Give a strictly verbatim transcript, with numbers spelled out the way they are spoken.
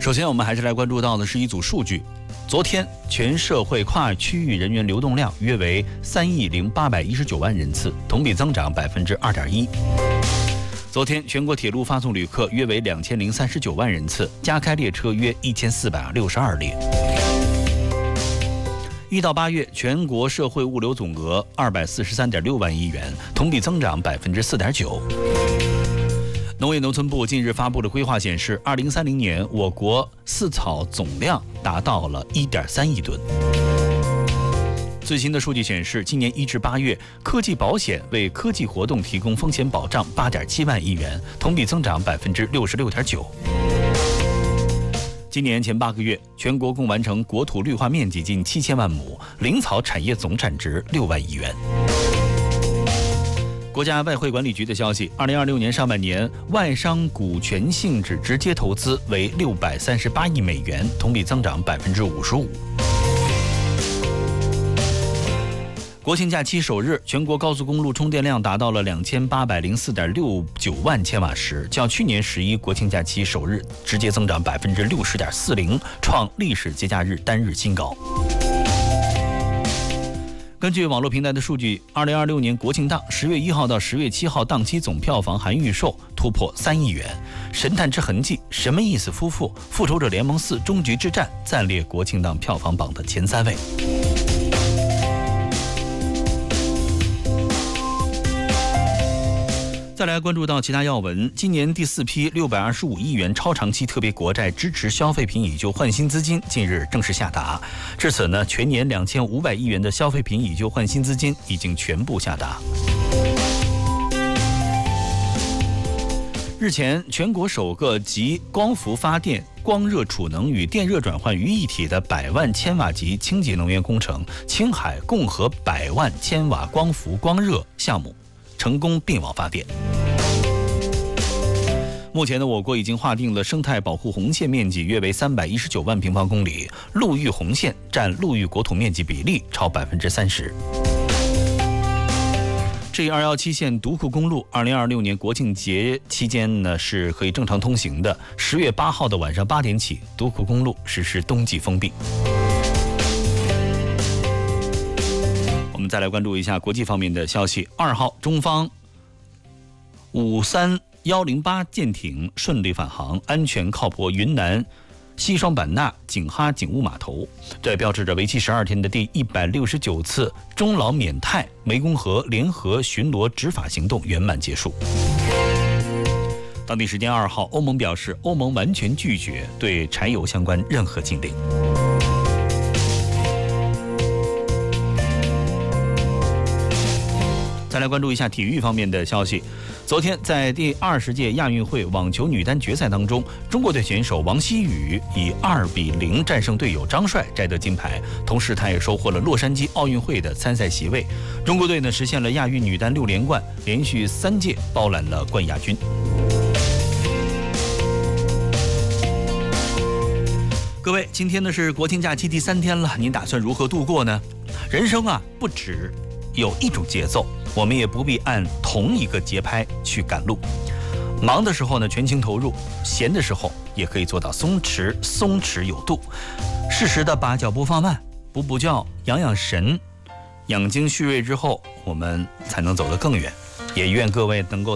首先我们还是来关注到的是一组数据。昨天全社会跨区域人员流动量约为三亿零八百一十九万人次，同比增长百分之二点一。昨天全国铁路发送旅客约为两千零三十九万人次，加开列车约一千四百六十二列。一到八月，全国社会物流总额二百四十三点六万亿元，同比增长百分之四点九。农业农村部近日发布的规划显示，二零三零年我国饲草总量达到了一点三亿吨。最新的数据显示，今年一至八月，科技保险为科技活动提供风险保障八点七万亿元，同比增长百分之六十六点九。今年前八个月，全国共完成国土绿化面积近七千万亩，林草产业总产值六万亿元。国家外汇管理局的消息，二零二六年上半年外商股权性质直接投资为六百三十八亿美元，同比增长百分之五十五。国庆假期首日，全国高速公路充电量达到了两千八百零四点六九万千瓦时，较去年十一国庆假期首日直接增长百分之六十点四零，创历史节假日单日新高。根据网络平台的数据，二零二六年国庆档十月一号到十月七号档期总票房含预售突破三亿元，《神探之痕迹》、《什么意思夫妇》、《复仇者联盟四：终局之战》暂列国庆档票房榜的前三位。再来关注到其他要闻，今年第四批六百二十五亿元超长期特别国债支持消费品以旧换新资金近日正式下达。至此呢，全年两千五百亿元的消费品以旧换新资金已经全部下达。日前，全国首个集光伏发电、光热储能与电热转换于一体的百万千瓦级清洁能源工程——青海共和百万千瓦光伏光热项目成功并网发电。目前呢，我国已经划定了生态保护红线面积约为三百一十九万平方公里，陆域红线占陆域国土面积比例超百分之三十。G 二一七线独库公路，二零二六年国庆节期间呢是可以正常通行的。十月八号的晚上八点起，独库公路实施冬季封闭。我们再来关注一下国际方面的消息。二号，中方五三幺零八舰艇顺利返航，安全靠泊云南西双版纳景哈警务码头，这标志着为期十二天的第一百六十九次中老缅泰湄公河联合巡逻执法行动圆满结束。当地时间二号，欧盟表示，欧盟完全拒绝对柴油相关任何禁令。再来关注一下体育方面的消息。昨天在第二十届亚运会网球女单决赛当中，中国队选手王希雨以二比零战胜队友张帅，摘得金牌，同时她也收获了洛杉矶奥运会的参赛席位。中国队呢实现了亚运女单六连冠，连续三届包揽了冠亚军。各位，今天呢是国庆假期第三天了，您打算如何度过呢？人生啊，不止有一种节奏，我们也不必按同一个节拍去赶路。忙的时候呢全情投入，闲的时候也可以做到松弛松弛有度，适时的把脚步放慢，补补觉，养养神，养精蓄锐之后，我们才能走得更远。也愿各位能够